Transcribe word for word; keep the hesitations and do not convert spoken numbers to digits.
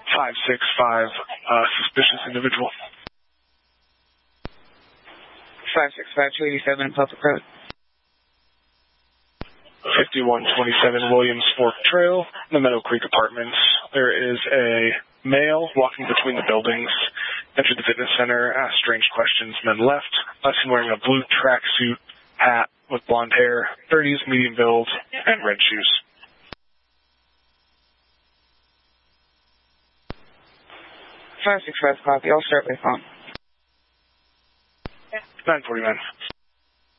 five six five, uh, suspicious individual. five six five, two eighty-seven, Public Road. fifty-one twenty-seven Williams Fork Trail, the Meadow Creek Apartments. There is a male walking between the buildings, entered the fitness center, asked strange questions, and then left. I seen wearing a blue tracksuit hat with blonde hair, thirties, medium build, and red shoes. five six five, copy. I'll start by phone. nine forty-nine.